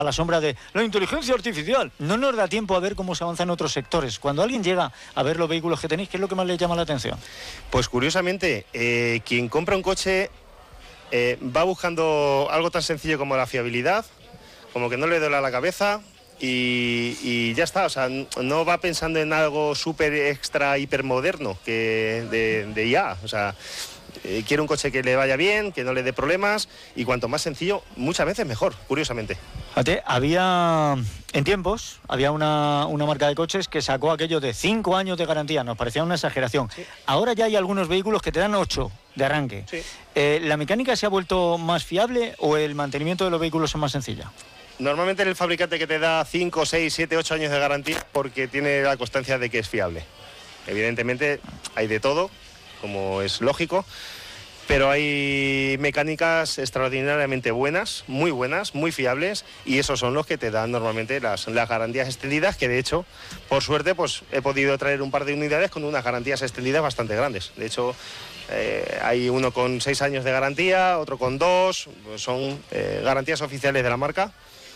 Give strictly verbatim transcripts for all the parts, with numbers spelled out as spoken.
a la sombra de la inteligencia artificial. No nos da tiempo a ver cómo se avanza en otros sectores. Cuando alguien llega a ver los vehículos que tenéis, ¿qué es lo que más le llama la atención? Pues curiosamente, eh, quien compra un coche eh, va buscando algo tan sencillo como la fiabilidad, como que no le duele la cabeza y, y ya está. O sea, no va pensando en algo súper extra hipermoderno que de, de I A. O sea, eh, quiere un coche que le vaya bien, que no le dé problemas, y cuanto más sencillo, muchas veces mejor, curiosamente. Fíjate, había en tiempos, había una, una marca de coches que sacó aquello de cinco años de garantía, nos parecía una exageración. Sí. Ahora ya hay algunos vehículos que te dan ocho de arranque. Sí. Eh, ¿La mecánica se ha vuelto más fiable o el mantenimiento de los vehículos es más sencilla? Normalmente el fabricante que te da cinco, seis, siete, ocho años de garantía porque tiene la constancia de que es fiable. Evidentemente hay de todo, como es lógico, pero hay mecánicas extraordinariamente buenas, muy buenas, muy fiables, y esos son los que te dan normalmente las, las garantías extendidas, que de hecho, por suerte, pues he podido traer un par de unidades con unas garantías extendidas bastante grandes. De hecho, eh, hay uno con seis años de garantía, otro con dos, pues son eh, garantías oficiales de la marca,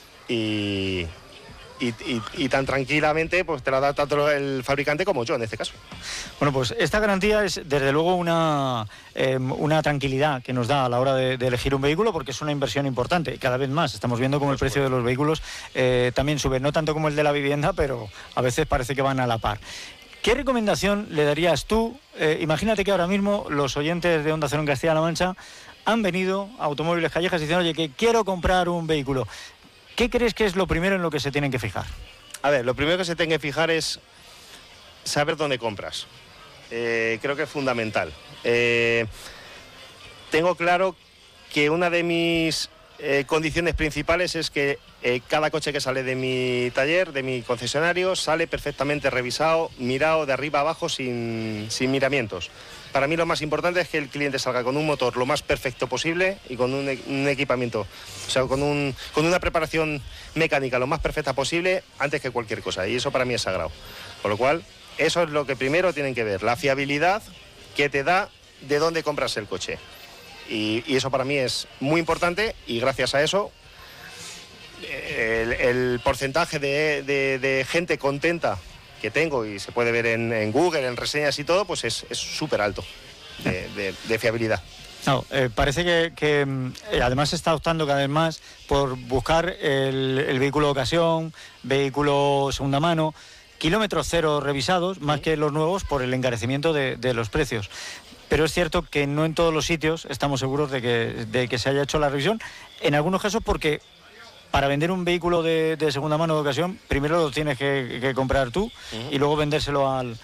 y... Y, y, y tan tranquilamente pues te la da tanto el fabricante como yo en este caso. Bueno, pues esta garantía es desde luego una, eh, una tranquilidad que nos da a la hora de, de elegir un vehículo, porque es una inversión importante. Cada vez más estamos viendo cómo el precio de los vehículos eh, también sube, no tanto como el de la vivienda, pero a veces parece que van a la par. ¿Qué recomendación le darías tú? Eh, imagínate que ahora mismo los oyentes de Onda Cero en Castilla-La Mancha han venido a Automóviles Callejas y dicen, oye, que quiero comprar un vehículo. ¿Qué crees que es lo primero en lo que se tienen que fijar? A ver, lo primero que se tiene que fijar es saber dónde compras. Eh, creo que es fundamental. Eh, tengo claro que una de mis eh, condiciones principales es que eh, cada coche que sale de mi taller, de mi concesionario, sale perfectamente revisado, mirado de arriba a abajo sin, sin miramientos. Para mí lo más importante es que el cliente salga con un motor lo más perfecto posible y con un, un equipamiento, o sea, con, un, con una preparación mecánica lo más perfecta posible antes que cualquier cosa, y eso para mí es sagrado. Con lo cual, eso es lo que primero tienen que ver, la fiabilidad que te da de dónde compras el coche. Y, y eso para mí es muy importante, y gracias a eso el, el porcentaje de, de, de gente contenta que tengo, y se puede ver en, en Google, en reseñas y todo, pues es súper alto de, de, de fiabilidad. No, eh, parece que, que eh, además se está optando cada vez más por buscar el, el vehículo de ocasión, vehículo segunda mano, kilómetros cero revisados, más que los nuevos, por el encarecimiento de, de los precios. Pero es cierto que no en todos los sitios estamos seguros de que, de que se haya hecho la revisión, en algunos casos porque para vender un vehículo de, de segunda mano de ocasión, primero lo tienes que, que comprar tú, uh-huh, y luego vendérselo al,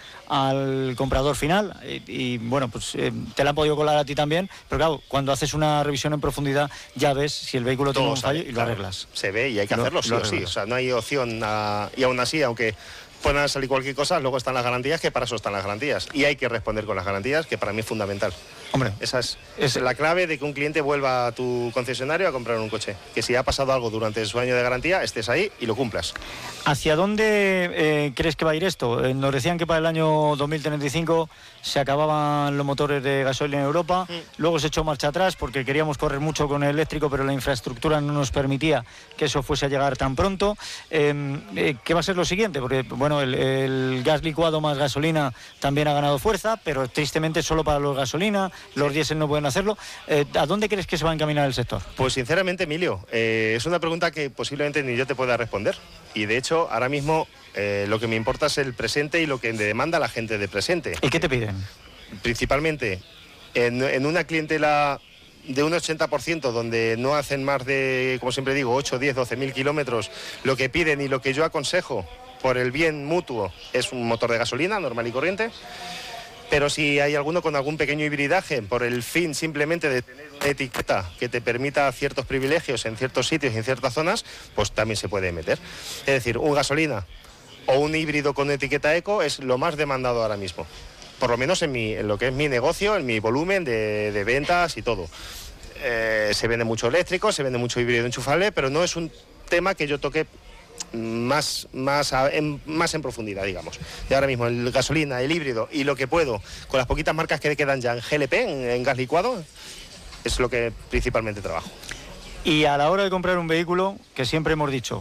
al comprador final. Y, y bueno, pues eh, te la han podido colar a ti también, pero claro, cuando haces una revisión en profundidad ya ves si el vehículo tiene un fallo y lo claro, arreglas. Se ve y hay que lo, hacerlo sí o sí, o sea, no hay opción a, y aún así, aunque puedan salir cualquier cosa, luego están las garantías, que para eso están las garantías, y hay que responder con las garantías, que para mí es fundamental. Hombre, esa es, es la clave de que un cliente vuelva a tu concesionario a comprar un coche, que si ha pasado algo durante su año de garantía, estés ahí y lo cumplas. ¿Hacia dónde eh, crees que va a ir esto? Eh, nos decían que para el año dos mil treinta y cinco se acababan los motores de gasolina en Europa, mm. luego se echó marcha atrás porque queríamos correr mucho con el eléctrico, pero la infraestructura no nos permitía que eso fuese a llegar tan pronto. Eh, eh, ¿Qué va a ser lo siguiente? Porque bueno, el, el gas licuado más gasolina también ha ganado fuerza, pero tristemente solo para los gasolina, los diésel no pueden hacerlo. Eh, ¿A dónde crees que se va a encaminar el sector? Pues sinceramente, Emilio, eh, es una pregunta que posiblemente ni yo te pueda responder. Y de hecho, ahora mismo eh, lo que me importa es el presente y lo que demanda la gente de presente. ¿Y qué te piden? Principalmente, en, en una clientela de un ochenta por ciento, donde no hacen más de, como siempre digo, ocho, diez, doce mil kilómetros, lo que piden y lo que yo aconsejo por el bien mutuo es un motor de gasolina normal y corriente. Pero si hay alguno con algún pequeño hibridaje, por el fin simplemente de tener una etiqueta que te permita ciertos privilegios en ciertos sitios y en ciertas zonas, pues también se puede meter. Es decir, un gasolina o un híbrido con etiqueta eco es lo más demandado ahora mismo. Por lo menos en, mi, en lo que es mi negocio, en mi volumen de, de ventas y todo. Eh, se vende mucho eléctrico, se vende mucho híbrido enchufable, pero no es un tema que yo toque más, más, a, en, más en profundidad, digamos. Y ahora mismo el gasolina, el híbrido y lo que puedo, con las poquitas marcas que quedan ya en G L P, en, en gas licuado, es lo que principalmente trabajo. Y a la hora de comprar un vehículo, que siempre hemos dicho,